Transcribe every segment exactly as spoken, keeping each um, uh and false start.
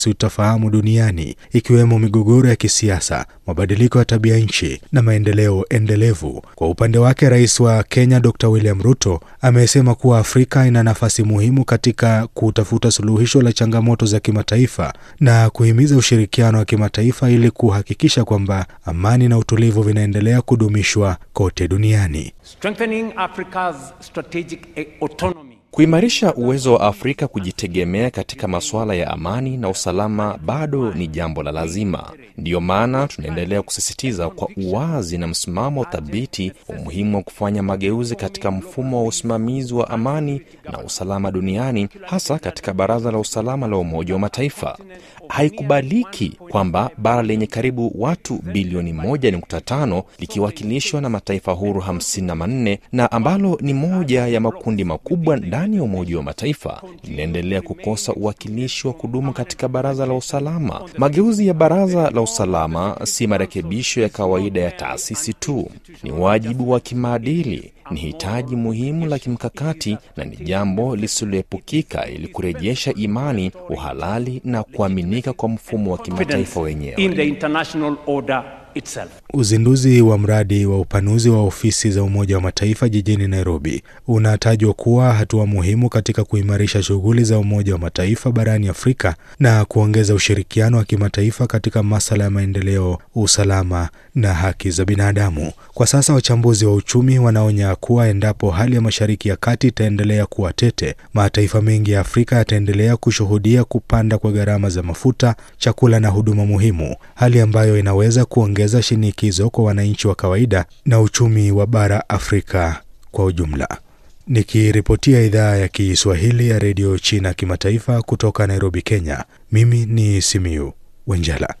utafahamu duniani, ikiwemo migogoro ya kisiasa, mabadiliko ya tabia nchi na maendeleo endelevu. Kwa upande wake, Rais wa Kenya Doctor William Ruto amesema kuwa Afrika ina nafasi muhimu katika kutafuta suluhisho la changamoto za kimataifa na kuhimiza ushirikiano wa kimataifa ili kuhakikisha kwamba amani na utulivu vinaendelea kudumishwa kote duniani. Strengthening Africa's strategic autonomy. Kuimarisha uwezo wa Afrika kujitegemea katika masuala ya amani na usalama bado ni jambo la lazima. Ndiyo maana tunaendelea kusisitiza kwa uwazi na msimamo thabiti umuhimu wa kufanya mageuzi katika mfumo wa usimamizi wa amani na usalama duniani, hasa katika Baraza la Usalama la Umoja wa Mataifa. Haikubaliki kwamba bara lenye karibu watu bilioni moja nukta tano likiwakilishwa na mataifa huru hamsini na manne na ambalo ni moja ya makundi makubwa ndani ya Umoja wa Mataifa linaendelea kukosa uwakilishi wa kudumu katika Baraza la Usalama. Mageuzi ya Baraza la Usalama si marekebisho ya kawaida ya taasisi tu. Ni wajibu wa kimaadili, ni hitaji muhimu la kimkakati na ni jambo lisiloepukika ili kurejesha imani, uhalali na kuaminika kwa mfumo wa kimataifa wenyewe. In the international order itself. Uzinduzi wa mradi wa upanuzi wa ofisi za Umoja wa Mataifa jijini Nairobi unatajwa kuwa hatua muhimu katika kuimarisha shughuli za Umoja wa Mataifa barani Afrika na kuongeza ushirikiano wa kimataifa katika masuala ya maendeleo, usalama na haki za binadamu. Kwa sasa wachambuzi wa uchumi wanaonya kuwa endapo hali ya Mashariki ya Kati itaendelea kuwa tete, mataifa mengi ya Afrika yataendelea kushuhudia kupanda kwa gharama za mafuta, chakula na huduma muhimu, hali ambayo inaweza kuongeza shinikizo kwa wananchi wa kawaida na uchumi wa bara Afrika kwa ujumla. Nikiripotia idhaa ya Kiswahili ya Radio China Kimataifa kutoka Nairobi, Kenya, mimi ni Simiyu Wanjala.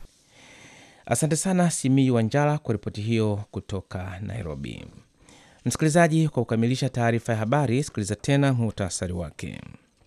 Asante sana Simiyu Wanjala kwa ripoti hiyo kutoka Nairobi. Msikilizaji, kwa kukamilisha taarifa ya habari, sikiliza tena muhtasari wake.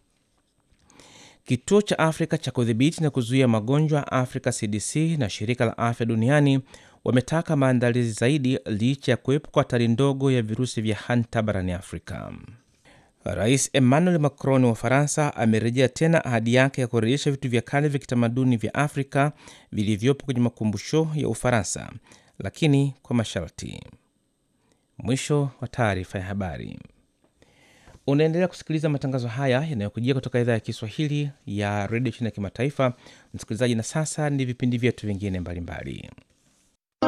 Kituo cha Afrika cha kudhibiti na kuzuia magonjwa Africa C D C na Shirika la Afya Duniani wametaka maandalizi zaidi licha ya kuwepo kwa hatari ndogo ya virusi vya Hanta barani Afrika. Rais Emmanuel Macron wa Ufaransa amerejea tena ahadi yake ya kurejesha vitu vya kale vya kitamaduni vya Afrika vilivyopo kwenye makumbusho ya Ufaransa, lakini kwa masharti. Mwisho wa taarifa ya habari. Unaendelea kusikiliza matangazo haya yanayokujia kutoka idhaa ya Kiswahili ya Radio China Kimataifa. Msikilizaji, na sasa ni vipindi vyetu vingine mbalimbali.